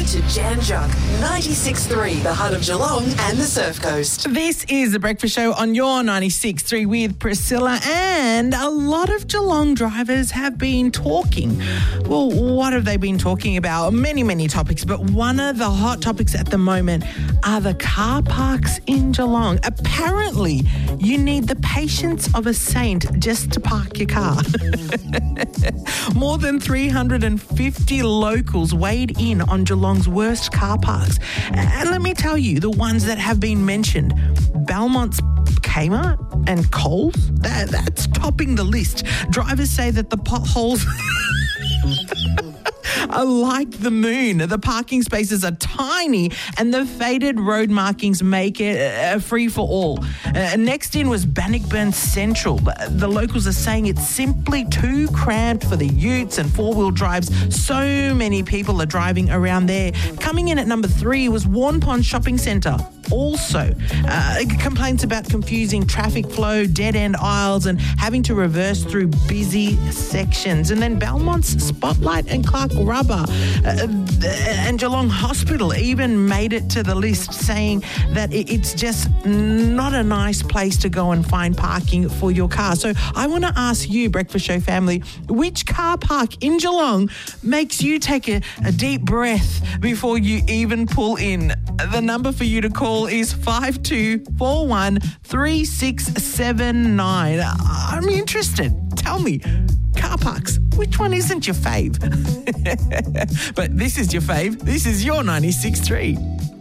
to Jan Junk, 96.3, the heart of Geelong and the Surf Coast. This is The Breakfast Show on your 96.3 with Priscilla, and a lot of Geelong drivers have been talking. Well, what have they been talking about? Many topics, but one of the hot topics at the moment are the car parks in Geelong. Apparently, you need the patience of a saint just to park your car. More than 350 locals weighed in on Geelong's worst car parks. And let me tell you, the ones that have been mentioned, Belmont's Kmart and Coles, that's topping the list. Drivers say that the potholes are like the moon. The parking spaces are tiny and the faded road markings make it a free-for-all. Next in was Bannockburn Central. The locals are saying it's simply too cramped for the utes and four-wheel drives. So many people are driving around there. Coming in at number 3 was Warn Pond Shopping Centre. Also, complaints about confusing traffic flow, dead-end aisles and having to reverse through busy sections. And then Belmont's Spotlight and Clark Rubber and Geelong Hospital even made it to the list, saying that it's just not a nice place to go and find parking for your car. So I want to ask you, Breakfast Show family, which car park in Geelong makes you take a deep breath before you even pull in? The number for you to call is 5241 3679. I'm interested. Tell me, car parks, which one isn't your fave? But this is your fave. This is your 96.3.